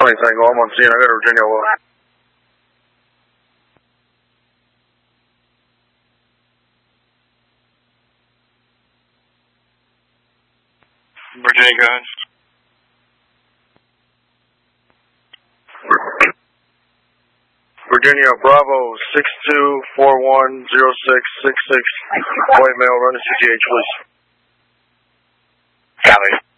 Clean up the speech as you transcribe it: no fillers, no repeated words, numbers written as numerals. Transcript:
Tango, I'm on scene. I got a Virginia. Virginia, go ahead. Virginia, Bravo, 62410666. White male, run to CGH, please. Copy.